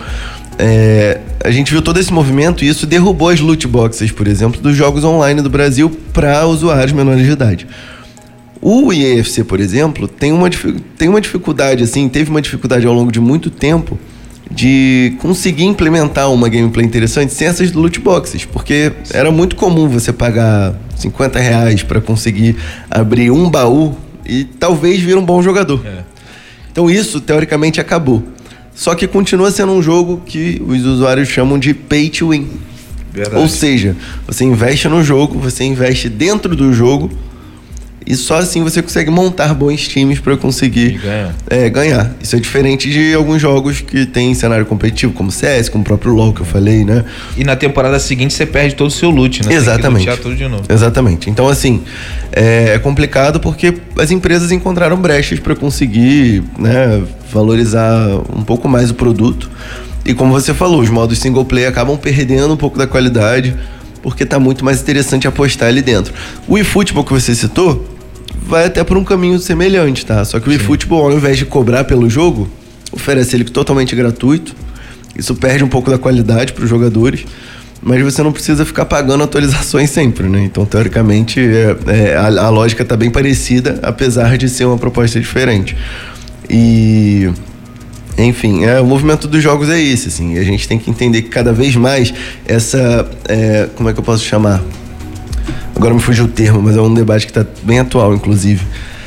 A gente viu todo esse movimento e isso derrubou as loot boxes, por exemplo, dos jogos online do Brasil para usuários menores de idade. O EAFC, por exemplo, tem uma dificuldade, assim, teve uma dificuldade ao longo de muito tempo de conseguir implementar uma gameplay interessante sem essas loot boxes, porque era muito comum você pagar R$50 para conseguir abrir um baú e talvez vir um bom jogador. Então isso, teoricamente, acabou. Só que continua sendo um jogo que os usuários chamam de pay to win. Verdade. Ou seja, você investe no jogo, você investe dentro do jogo e só assim você consegue montar bons times para conseguir ganhar. Isso é diferente de alguns jogos que tem cenário competitivo, como CS, como o próprio LoL que eu falei, né? E na temporada seguinte você perde todo o seu loot, né? Exatamente. Tem que lutear tudo de novo. Exatamente. Então, assim, é complicado porque as empresas encontraram brechas para conseguir, né, valorizar um pouco mais o produto. E como você falou, os modos single player acabam perdendo um pouco da qualidade porque tá muito mais interessante apostar ali dentro. O eFootball que você citou vai até por um caminho semelhante, tá? Só que o eFootball, ao invés de cobrar pelo jogo, oferece ele totalmente gratuito. Isso perde um pouco da qualidade para os jogadores, mas você não precisa ficar pagando atualizações sempre, né? Então, teoricamente, a lógica tá bem parecida, apesar de ser uma proposta diferente. E Enfim, o movimento dos jogos é esse, assim. A gente tem que entender que cada vez mais essa... como é que eu posso chamar? Agora me fugiu o termo, mas é um debate que está bem atual, inclusive.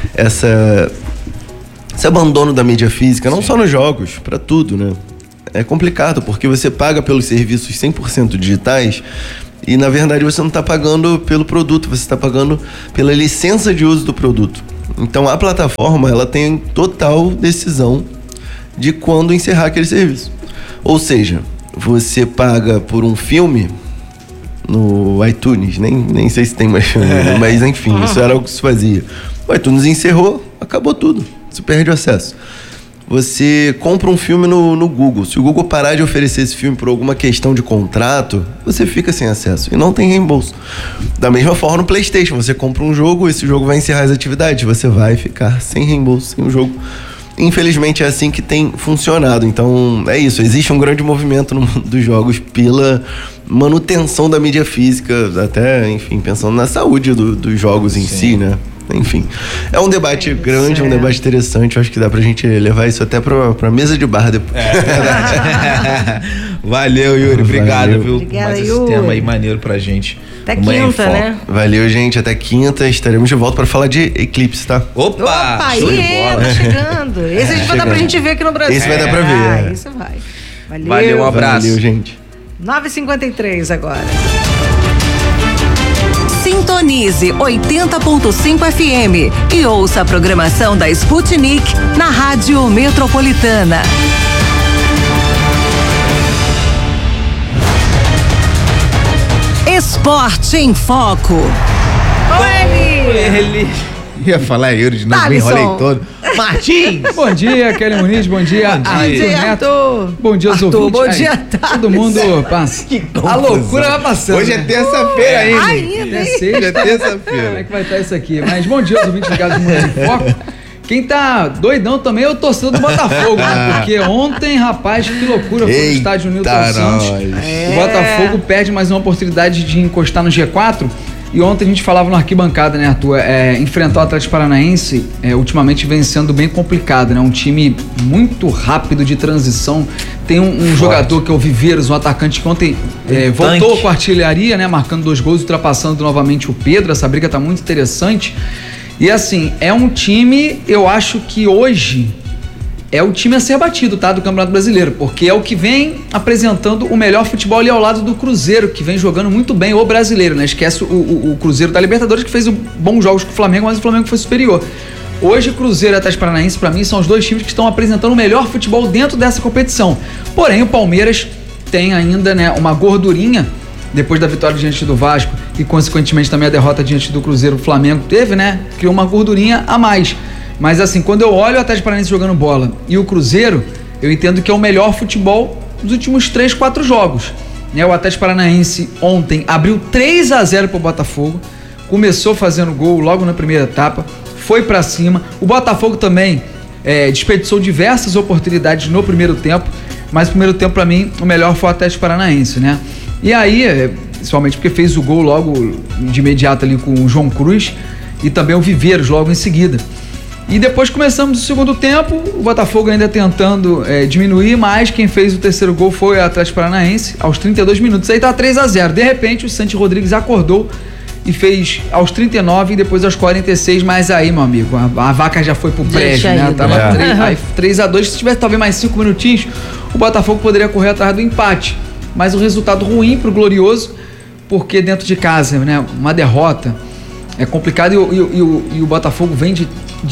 Esse abandono da mídia física, não só nos jogos, para tudo, né? É complicado, porque você paga pelos serviços 100% digitais e, na verdade, você não está pagando pelo produto, você está pagando pela licença de uso do produto. Então, a plataforma, ela tem total decisão de quando encerrar aquele serviço. Ou seja, você paga por um filme no iTunes, nem sei se tem mais filme, mas enfim, isso era o que se fazia. O iTunes encerrou, acabou tudo, você perde o acesso. Você compra um filme no Google, se o Google parar de oferecer esse filme por alguma questão de contrato, você fica sem acesso e não tem reembolso. Da mesma forma no PlayStation, você compra um jogo, esse jogo vai encerrar as atividades, você vai ficar sem reembolso, sem o jogo. Infelizmente é assim que tem funcionado. Então é isso, existe um grande movimento no mundo dos jogos pela manutenção da mídia física, até, enfim, pensando na saúde dos jogos em si, né? Enfim, é um debate grande, um debate interessante. Eu acho que dá pra gente levar isso até pra mesa de bar depois. Valeu, Yuri, obrigado, Valeu. viu? Obrigada, Mais esse Yuri. tema aí maneiro pra gente. Até quinta, né? Valeu, gente, até quinta estaremos de volta pra falar de Eclipse, tá? Opa, Show de bola. Tá chegando. Esse a gente vai dar pra gente ver aqui no Brasil. Esse vai dar pra ver. Isso vai. Valeu, um abraço. Valeu, gente. 9h53 agora. Sintonize 80.5 FM e ouça a programação da Sputnik na Rádio Metropolitana. Esporte em Foco. Ele ia falar Yuri de novo, me enrolei todo. Martins! Bom dia, Kelly Muniz, bom dia, Arthur Neto. Bom dia, os ouvintes. Bom dia, todo mundo passa. A loucura vai passando. Hoje é terça-feira ainda. É sexta. Hoje é terça-feira. Como é que vai estar isso aqui? Mas bom dia, os ouvintes ligados no Mundo em Foco. Quem tá doidão também é o torcedor do Botafogo, né? Porque ontem, rapaz, que loucura foi no estádio Newton Santos. O Botafogo perde mais uma oportunidade de encostar no G4. E ontem a gente falava no arquibancada, né, Arthur? Enfrentar o Atlético Paranaense, ultimamente vem sendo bem complicado, né? Um time muito rápido de transição. Tem um jogador que é o Viveiros, um atacante que ontem voltou com a artilharia, né? Marcando 2 gols, ultrapassando novamente o Pedro. Essa briga tá muito interessante. E assim, é um time, eu acho que hoje é o time a ser batido, tá? Do Campeonato Brasileiro, porque é o que vem apresentando o melhor futebol ali ao lado do Cruzeiro, que vem jogando muito bem o brasileiro, né? Esquece o Cruzeiro da Libertadores, que fez bons jogos com o Flamengo, mas o Flamengo foi superior. Hoje, Cruzeiro e Atlético Paranaense, pra mim, são os 2 times que estão apresentando o melhor futebol dentro dessa competição. Porém, o Palmeiras tem ainda, né, uma gordurinha depois da vitória diante do Vasco e, consequentemente, também a derrota diante do Cruzeiro. O Flamengo teve, né? Criou uma gordurinha a mais. Mas assim, quando eu olho o Atlético Paranaense jogando bola e o Cruzeiro, eu entendo que é o melhor futebol dos últimos 3, 4 jogos. O Atlético Paranaense ontem abriu 3-0 pro Botafogo, começou fazendo gol logo na primeira etapa, foi pra cima. O Botafogo também desperdiçou diversas oportunidades no primeiro tempo, mas no primeiro tempo, pra mim, o melhor foi o Atlético Paranaense, né? E aí, principalmente porque fez o gol logo de imediato ali com o João Cruz e também o Viveiros logo em seguida. E depois começamos o segundo tempo, o Botafogo ainda tentando diminuir, mas quem fez o terceiro gol foi o Atlético Paranaense aos 32 minutos. Aí tá 3-0. De repente o Santi Rodrigues acordou e fez aos 39 e depois aos 46, mas aí, meu amigo, a vaca já foi pro prédio, né? Tava 3-2, se tivesse talvez mais 5 minutinhos, o Botafogo poderia correr atrás do empate. Mas um resultado ruim pro Glorioso, porque dentro de casa, né, uma derrota é complicado e o Botafogo vem de,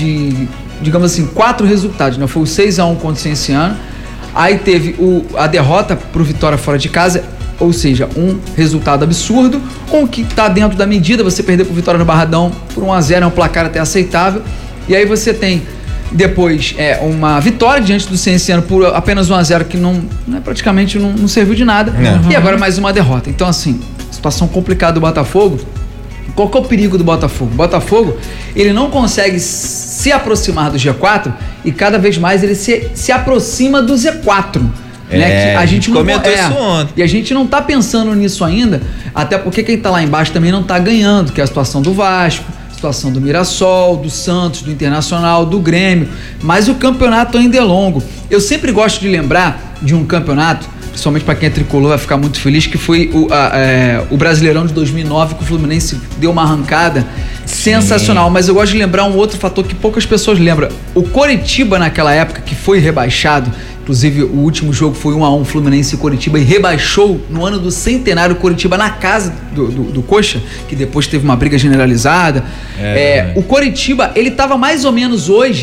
digamos assim, 4 resultados, né? Foi o 6-1 contra o Cienciano, aí teve a derrota pro Vitória fora de casa, ou seja, um resultado absurdo, que tá dentro da medida. Você perder pro Vitória no Barradão por 1-0 é um placar até aceitável, e aí você tem depois uma vitória diante do Cienciano por apenas 1-0, que praticamente não serviu de nada, e agora mais uma derrota. Então assim, situação complicada do Botafogo. Qual que é o perigo do Botafogo? O Botafogo, ele não consegue se aproximar do G4 e cada vez mais ele se aproxima do Z4. Né? Que a gente comentou isso ontem. E a gente não tá pensando nisso ainda, até porque quem tá lá embaixo também não tá ganhando, que é a situação do Vasco, a situação do Mirassol, do Santos, do Internacional, do Grêmio, mas o campeonato ainda é longo. Eu sempre gosto de lembrar de um campeonato, principalmente para quem é tricolor vai ficar muito feliz, que foi o Brasileirão de 2009, que o Fluminense deu uma arrancada sensacional. Mas eu gosto de lembrar um outro fator que poucas pessoas lembram. O Coritiba, naquela época, que foi rebaixado, inclusive o último jogo foi 1-1 Fluminense e Coritiba, e rebaixou no ano do centenário o Coritiba na casa do Coxa, que depois teve uma briga generalizada. O Coritiba, ele estava mais ou menos hoje